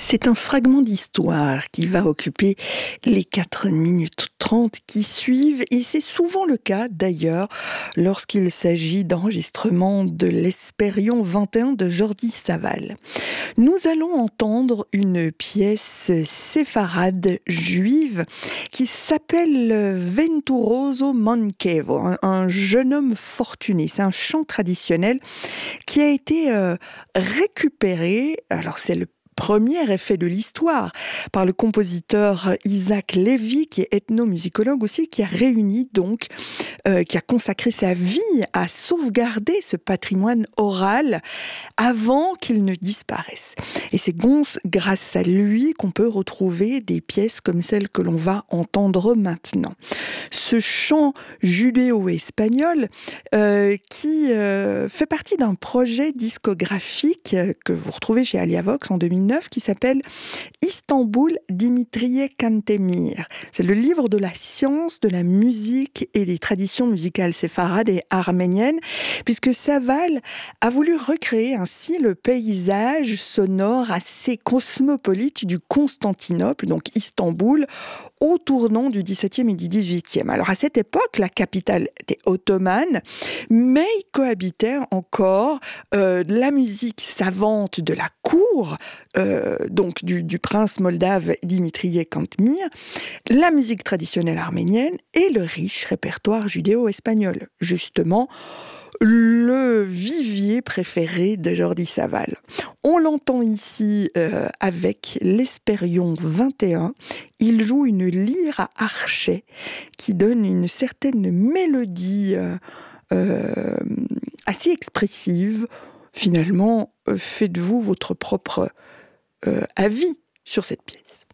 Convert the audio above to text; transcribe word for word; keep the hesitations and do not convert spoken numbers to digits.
C'est un fragment d'histoire qui va occuper les quatre minutes trente qui suivent, et c'est souvent le cas d'ailleurs lorsqu'il s'agit d'enregistrement de l'Hespérion vingt et un de Jordi Savall. Nous allons entendre une pièce séfarade juive qui s'appelle Venturoso Manchevo, un, un jeune homme fortuné. C'est un chant traditionnel qui a été euh, récupéré, alors c'est le premier effet de l'histoire, par le compositeur Isaac Lévy, qui est ethnomusicologue aussi, qui a réuni donc, euh, qui a consacré sa vie à sauvegarder ce patrimoine oral avant qu'il ne disparaisse. Et c'est grâce à lui qu'on peut retrouver des pièces comme celle que l'on va entendre maintenant. Ce chant judéo-espagnol euh, qui euh, fait partie d'un projet discographique que vous retrouvez chez Aliavox en deux mille neuf qui s'appelle Istanbul Dimitrie Cantemir. C'est le livre de la science, de la musique et des traditions musicales séfarades et arméniennes, puisque Savall a voulu recréer ainsi le paysage sonore assez cosmopolite du Constantinople, donc Istanbul, au tournant du dix-septième et du dix-huitième. Alors à cette époque, la capitale était ottomane, mais il cohabitait encore euh, la musique savante de la cour, euh, donc du, du prince moldave Dimitrie Cantemir, la musique traditionnelle arménienne et le riche répertoire judéo-espagnol. Justement, le vivier préféré de Jordi Savall. On l'entend ici euh, avec l'Hespérion vingt et un. Il joue une lyre à archet qui donne une certaine mélodie euh, euh, assez expressive. Finalement, euh, faites-vous votre propre euh, avis sur cette pièce.